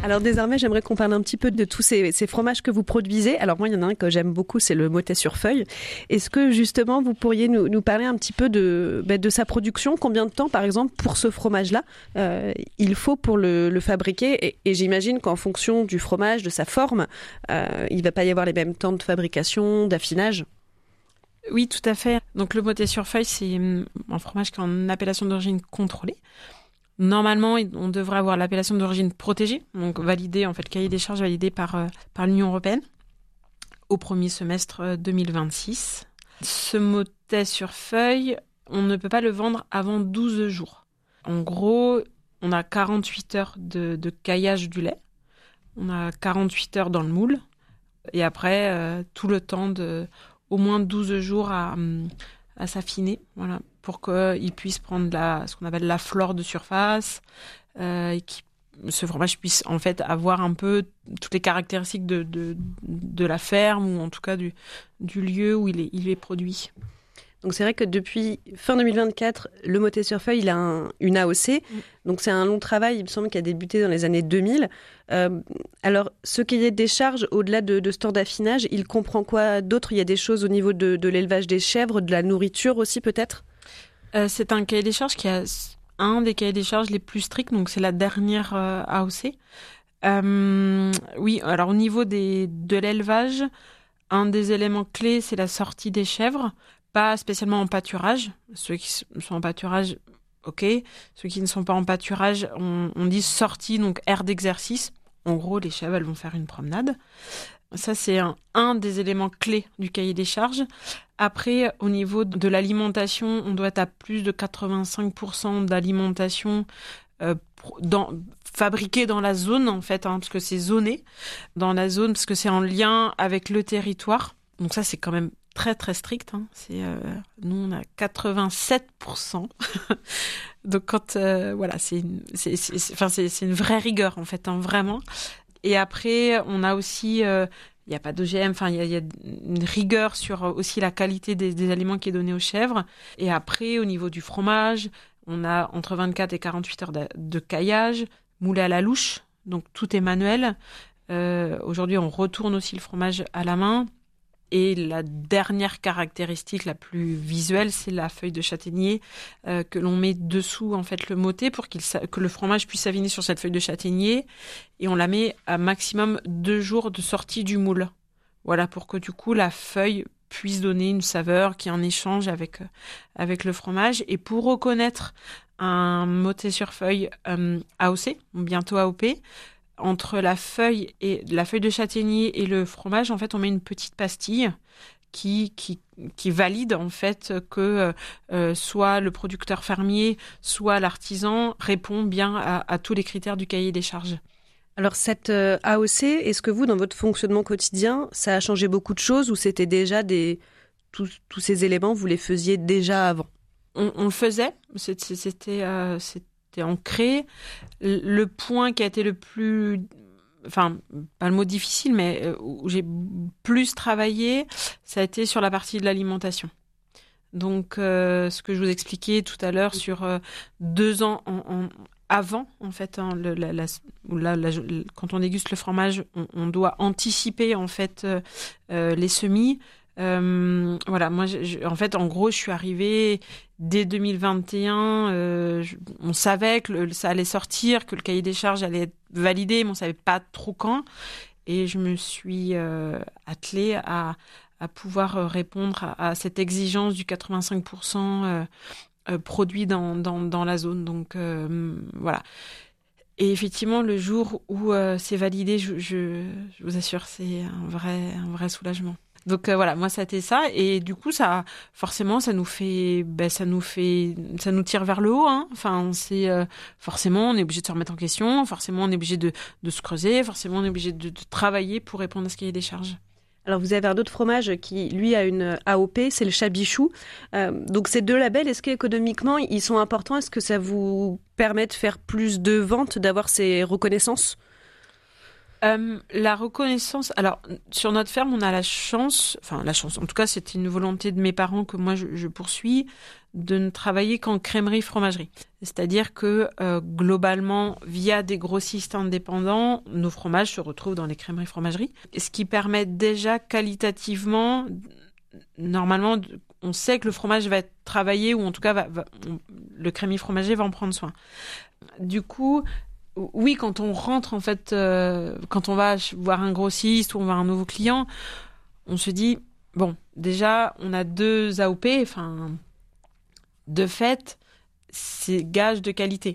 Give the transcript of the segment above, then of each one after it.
Alors désormais, j'aimerais qu'on parle un petit peu de tous ces fromages que vous produisez. Alors moi, il y en a un que j'aime beaucoup, c'est le Mottet-sur-Feuille. Est-ce que justement, vous pourriez nous parler un petit peu de sa production? Combien de temps, par exemple, pour ce fromage-là, il faut pour le fabriquer? Et j'imagine qu'en fonction du fromage, de sa forme, il ne va pas y avoir les mêmes temps de fabrication, d'affinage. Oui, tout à fait. Donc le Mottet-sur-Feuille, c'est un fromage qui est en appellation d'origine contrôlée. Normalement, on devrait avoir l'appellation d'origine protégée, donc validée, en fait, cahier des charges validé par l'Union européenne au premier semestre 2026. Ce Mottet-sur-Feuille, on ne peut pas le vendre avant 12 jours. En gros, on a 48 heures de caillage du lait, on a 48 heures dans le moule, et après, tout le temps de au moins 12 jours à s'affiner, voilà, pour qu'il puisse prendre ce qu'on appelle la flore de surface, et ce fromage puisse en fait avoir un peu toutes les caractéristiques de la ferme, ou en tout cas du lieu où il est produit. Donc c'est vrai que depuis fin 2024, le Mottet-sur-Feuille, il a une AOC. Donc c'est un long travail, il me semble, qui a débuté dans les années 2000. Alors, ce cahier des charges, au-delà de ce temps d'affinage, il comprend quoi d'autre? Il y a des choses au niveau de l'élevage des chèvres, de la nourriture aussi peut-être? C'est un cahier des charges qui a un des cahiers des charges les plus stricts, donc c'est la dernière AOC. Oui, alors au niveau de l'élevage, un des éléments clés, c'est la sortie des chèvres. Pas spécialement en pâturage. Ceux qui sont en pâturage, ok. Ceux qui ne sont pas en pâturage, on dit sortie, donc aire d'exercice. En gros, les chèvres, elles vont faire une promenade. Ça, c'est un des éléments clés du cahier des charges. Après, au niveau de l'alimentation, on doit être à plus de 85% d'alimentation fabriquée dans la zone, en fait, parce que c'est zoné dans la zone, parce que c'est en lien avec le territoire. Donc ça, c'est quand même très très strict. Nous, on a 87%. Donc quand voilà, c'est une vraie rigueur en fait, vraiment. Et après, on a aussi, il n'y a pas d'OGM. Enfin, il y a une rigueur sur aussi la qualité des aliments qui est donnée aux chèvres. Et après, au niveau du fromage, on a entre 24 et 48 heures de caillage, moulé à la louche. Donc tout est manuel. Aujourd'hui, on retourne aussi le fromage à la main. Et la dernière caractéristique, la plus visuelle, c'est la feuille de châtaignier que l'on met dessous en fait le Mottet pour que le fromage puisse s'aviner sur cette feuille de châtaignier. Et on la met à maximum 2 jours de sortie du moule. Voilà, pour que du coup la feuille puisse donner une saveur qui est en échange avec le fromage. Et pour reconnaître un Mottet-sur-Feuille AOC, bientôt AOP, entre la feuille de châtaignier et le fromage, en fait, on met une petite pastille qui valide en fait que soit le producteur fermier, soit l'artisan répond bien à tous les critères du cahier des charges. Alors cette AOC, est-ce que vous, dans votre fonctionnement quotidien, ça a changé beaucoup de choses ou c'était déjà tous ces éléments, vous les faisiez déjà avant? On le faisait, c'était ancré. Le point qui a été le plus, enfin, pas le mot difficile, mais où j'ai plus travaillé, ça a été sur la partie de l'alimentation. Donc, ce que je vous expliquais tout à l'heure sur 2 ans avant, en fait, quand on déguste le fromage, on doit anticiper, en fait, les semis. Voilà, moi, en fait, en gros, je suis arrivée dès 2021. On savait que ça allait sortir, que le cahier des charges allait être validé, mais on savait pas trop quand. Et je me suis attelée à pouvoir répondre à cette exigence du 85% produit dans la zone. Donc voilà. Et effectivement, le jour où c'est validé, je vous assure, c'est un vrai soulagement. Donc voilà, moi ça a été ça, et du coup ça forcément ça nous tire vers le haut, hein. Enfin forcément on est obligé de se remettre en question, forcément on est obligé de se creuser, forcément on est obligé de travailler pour répondre à ce cahier des charges. Alors vous avez un autre fromage qui lui a une AOP, c'est le Chabichou. Donc ces 2 labels, est-ce qu'économiquement ils sont importants? Est-ce que ça vous permet de faire plus de ventes, d'avoir ces reconnaissances? La reconnaissance. Alors, sur notre ferme, on a la chance, en tout cas, c'était une volonté de mes parents que moi je poursuis, de ne travailler qu'en crèmerie-fromagerie. C'est-à-dire que globalement, via des grossistes indépendants, nos fromages se retrouvent dans les crèmeries-fromageries. Ce qui permet déjà qualitativement, normalement, on sait que le fromage va être travaillé, ou en tout cas, le crémier-fromager va en prendre soin. Du coup, oui, quand on rentre, en fait, quand on va voir un grossiste ou on va un nouveau client, on se dit, bon, déjà, on a 2 AOP, de fait, c'est gage de qualité.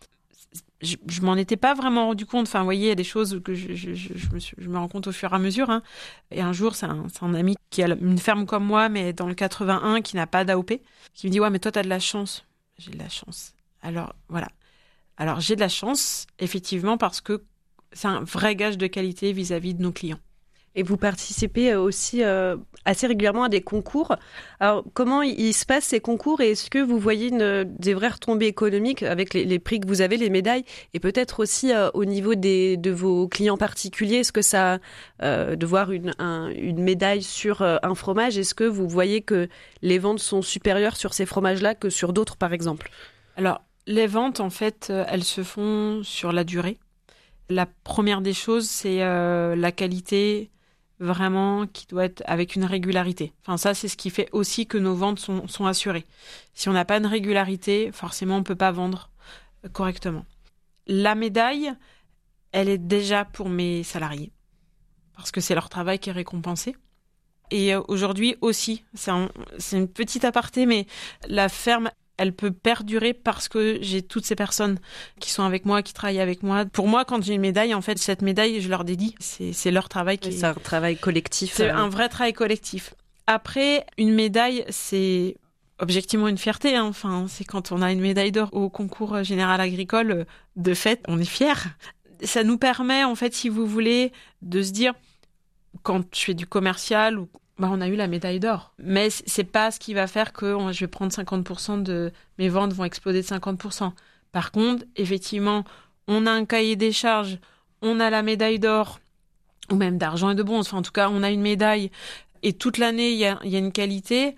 Je m'en étais pas vraiment rendu compte. Vous voyez, il y a des choses que je me rends compte au fur et à mesure. Hein. Et un jour, c'est un ami qui a une ferme comme moi, mais dans le 81, qui n'a pas d'AOP, qui me dit, ouais, mais toi, t'as de la chance. J'ai de la chance. Alors, voilà. Alors, j'ai de la chance, effectivement, parce que c'est un vrai gage de qualité vis-à-vis de nos clients. Et vous participez aussi assez régulièrement à des concours. Alors, comment il se passe ces concours et est-ce que vous voyez des vraies retombées économiques avec les prix que vous avez, les médailles, et peut-être aussi au niveau de vos clients particuliers? Est-ce que ça, de voir une médaille sur un fromage, est-ce que vous voyez que les ventes sont supérieures sur ces fromages-là que sur d'autres, par exemple? Alors, les ventes, en fait, elles se font sur la durée. La première des choses, c'est la qualité, vraiment, qui doit être avec une régularité. Ça, c'est ce qui fait aussi que nos ventes sont assurées. Si on n'a pas une régularité, forcément, on ne peut pas vendre correctement. La médaille, elle est déjà pour mes salariés, parce que c'est leur travail qui est récompensé. Et aujourd'hui aussi, c'est une petite aparté, mais la ferme, elle peut perdurer parce que j'ai toutes ces personnes qui sont avec moi, qui travaillent avec moi. Pour moi, quand j'ai une médaille, en fait, cette médaille, je leur dédie. C'est leur travail. C'est un travail collectif. C'est un vrai travail collectif. Après, une médaille, c'est objectivement une fierté. Hein. C'est quand on a une médaille d'or au concours général agricole, de fait, on est fiers. Ça nous permet, en fait, si vous voulez, de se dire, quand je fais du commercial ou on a eu la médaille d'or. Mais c'est pas ce qui va faire que je vais prendre 50% de mes ventes vont exploser de 50%. Par contre, effectivement, on a un cahier des charges, on a la médaille d'or, ou même d'argent et de bronze. En tout cas, on a une médaille et toute l'année, il y a une qualité.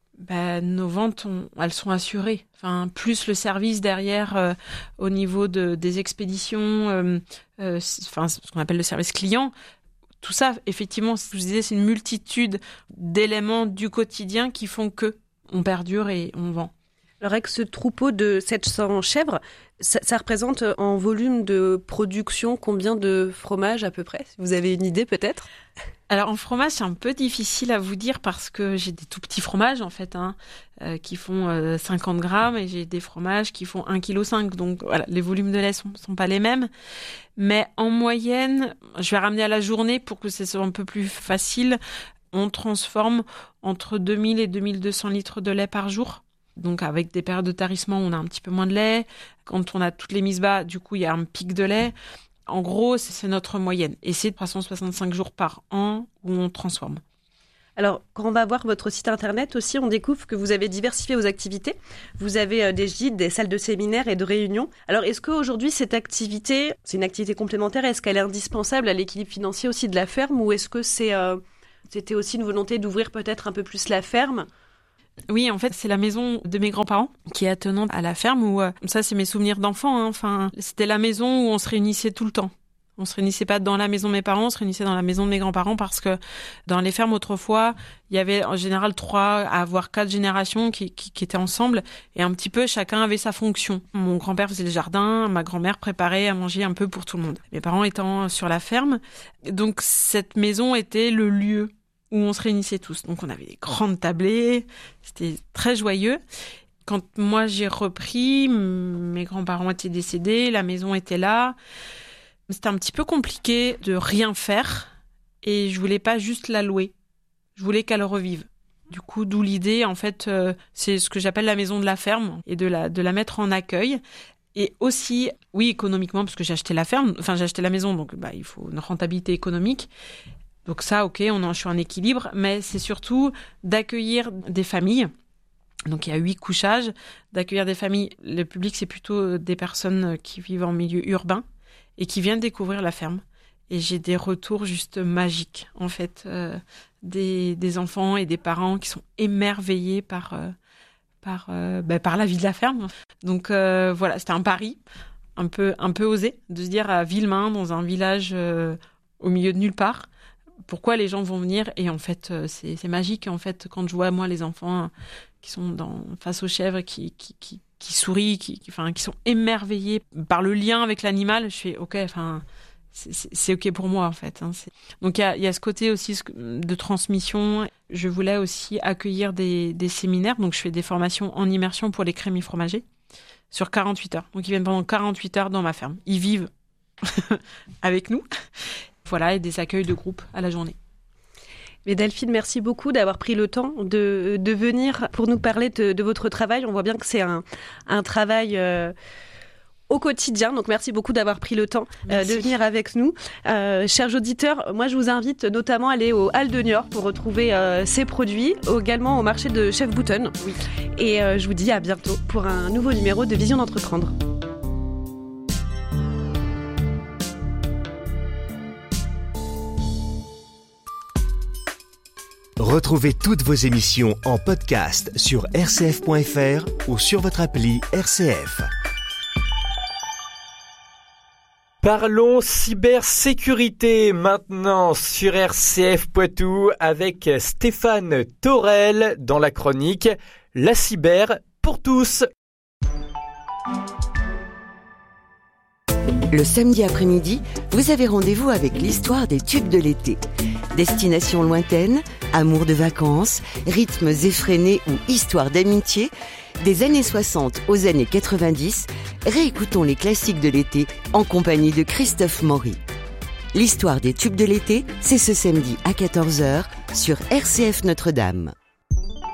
Nos ventes, elles sont assurées. Plus le service derrière au niveau des expéditions, ce qu'on appelle le service client. Tout ça, effectivement, je vous disais, c'est une multitude d'éléments du quotidien qui font que on perdure et on vend. Alors avec ce troupeau de 700 chèvres, ça représente en volume de production combien de fromages à peu près? Vous avez une idée peut-être? Alors en fromage, c'est un peu difficile à vous dire parce que j'ai des tout petits fromages en fait, qui font 50 grammes et j'ai des fromages qui font 1,5 kg. Donc voilà, les volumes de lait sont pas les mêmes. Mais en moyenne, je vais ramener à la journée pour que ce soit un peu plus facile. On transforme entre 2000 et 2200 litres de lait par jour. Donc avec des périodes de tarissement, on a un petit peu moins de lait. Quand on a toutes les mises bas, du coup, il y a un pic de lait. En gros, c'est notre moyenne. Et c'est 365 jours par an où on transforme. Alors, quand on va voir votre site internet aussi, on découvre que vous avez diversifié vos activités. Vous avez des gîtes, des salles de séminaires et de réunions. Alors, est-ce qu'aujourd'hui, cette activité, c'est une activité complémentaire? Est-ce qu'elle est indispensable à l'équilibre financier aussi de la ferme? Ou est-ce que c'était aussi une volonté d'ouvrir peut-être un peu plus la ferme? Oui, en fait, c'est la maison de mes grands-parents qui est attenante à la ferme où, ça, c'est mes souvenirs d'enfant. C'était la maison où on se réunissait tout le temps. On se réunissait pas dans la maison de mes parents, on se réunissait dans la maison de mes grands-parents parce que dans les fermes autrefois, il y avait en général 3 à voire 4 générations qui étaient ensemble et un petit peu chacun avait sa fonction. Mon grand-père faisait le jardin, ma grand-mère préparait à manger un peu pour tout le monde. Mes parents étant sur la ferme, donc cette maison était le lieu où on se réunissait tous. Donc on avait des grandes tablées, c'était très joyeux. Quand moi j'ai repris, mes grands-parents étaient décédés, la maison était là. C'était un petit peu compliqué de rien faire et je voulais pas juste la louer. Je voulais qu'elle revive. Du coup, d'où l'idée, en fait, c'est ce que j'appelle la maison de la ferme et de la mettre en accueil. Et aussi, oui, économiquement, parce que j'ai acheté la ferme, j'ai acheté la maison, donc il faut une rentabilité économique. Donc ça, ok, je suis en équilibre, mais c'est surtout d'accueillir des familles. Donc il y a 8 couchages, d'accueillir des familles. Le public, c'est plutôt des personnes qui vivent en milieu urbain et qui viennent découvrir la ferme et j'ai des retours juste magiques, en fait, des enfants et des parents qui sont émerveillés par la vie de la ferme. Donc voilà, c'était un pari un peu osé de se dire à Villemain, dans un village au milieu de nulle part, pourquoi les gens vont venir. Et en fait, c'est magique. En fait, quand je vois moi les enfants qui sont face aux chèvres, qui sourient, qui sont émerveillés par le lien avec l'animal, je fais ok, enfin c'est ok pour moi en fait. Donc il y a ce côté aussi de transmission. Je voulais aussi accueillir des séminaires, donc je fais des formations en immersion pour les crémis fromagers sur 48 heures. Donc ils viennent pendant 48 heures dans ma ferme. Ils vivent avec nous. Voilà, et des accueils de groupe à la journée. Mais Delphine, merci beaucoup d'avoir pris le temps de venir pour nous parler de votre travail. On voit bien que c'est un travail au quotidien. Donc, merci beaucoup d'avoir pris le temps de venir avec nous. Chers auditeurs, moi, je vous invite notamment à aller au Halles de Niort pour retrouver ces produits, également au marché de Chef Boutonne. Oui. Et je vous dis à bientôt pour un nouveau numéro de Vision d'entreprendre. Retrouvez toutes vos émissions en podcast sur rcf.fr ou sur votre appli RCF. Parlons cybersécurité maintenant sur RCF Poitou avec Stéphane Torel dans la chronique La cyber pour tous. Le samedi après-midi, vous avez rendez-vous avec l'histoire des tubes de l'été. Destination lointaine, amour de vacances, rythmes effrénés ou histoire d'amitié, des années 60 aux années 90, réécoutons les classiques de l'été en compagnie de Christophe Maury. L'histoire des tubes de l'été, c'est ce samedi à 14h sur RCF Notre-Dame.